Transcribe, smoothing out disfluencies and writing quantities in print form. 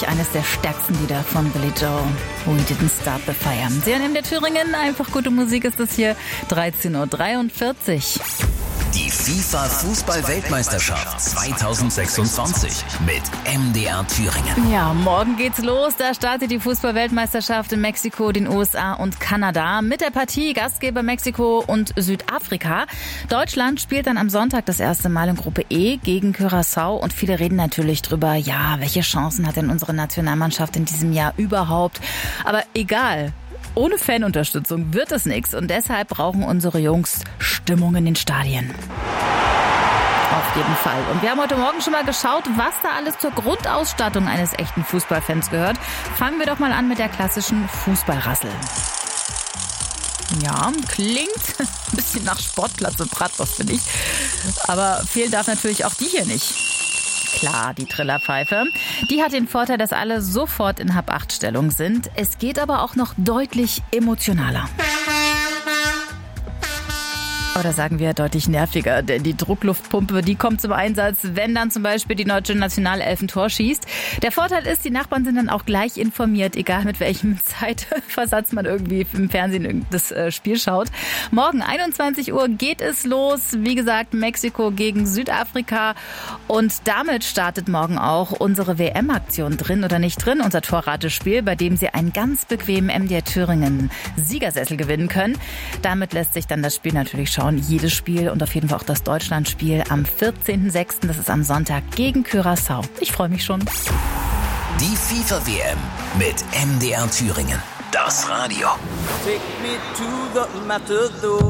Eines der stärksten Lieder von Billy Joel, We Didn't Start the Fire. Sie hören MDR Thüringen, einfach gute Musik ist das hier, 13.43 Uhr. Die FIFA-Fußball-Weltmeisterschaft 2026 mit MDR Thüringen. Ja, morgen geht's los. Da startet die Fußball-Weltmeisterschaft in Mexiko, den USA und Kanada mit der Partie Gastgeber Mexiko und Südafrika. Deutschland spielt dann am Sonntag das erste Mal in Gruppe E gegen Curaçao und viele reden natürlich drüber, ja, welche Chancen hat denn unsere Nationalmannschaft in diesem Jahr überhaupt? Aber egal. Ohne Fanunterstützung wird es nichts und deshalb brauchen unsere Jungs Stimmung in den Stadien. Auf jeden Fall. Und wir haben heute Morgen schon mal geschaut, was da alles zur Grundausstattung eines echten Fußballfans gehört. Fangen wir doch mal an mit der klassischen Fußballrassel. Ja, klingt ein bisschen nach Sportplatz und Bratwurst, finde ich. Aber fehlen darf natürlich auch die hier nicht. Klar, die Trillerpfeife. Die hat den Vorteil, dass alle sofort in Hab-8-Stellung sind. Es geht aber auch noch deutlich emotionaler. Oder sagen wir deutlich nerviger, denn die Druckluftpumpe, die kommt zum Einsatz, wenn dann zum Beispiel die deutsche Nationalelf ein Tor schießt. Der Vorteil ist, die Nachbarn sind dann auch gleich informiert, egal mit welchem Zeitversatz man irgendwie im Fernsehen das Spiel schaut. Morgen 21 Uhr geht es los. Wie gesagt, Mexiko gegen Südafrika. Und damit startet morgen auch unsere WM-Aktion drin oder nicht drin, unser Torratespiel, bei dem Sie einen ganz bequemen MDR Thüringen Siegersessel gewinnen können. Damit lässt sich dann das Spiel natürlich schauen. Jedes Spiel und auf jeden Fall auch das Deutschlandspiel am 14.06. Das ist am Sonntag gegen Curaçao. Ich freue mich schon. Die FIFA-WM mit MDR Thüringen. Das Radio. Take me to the Matador.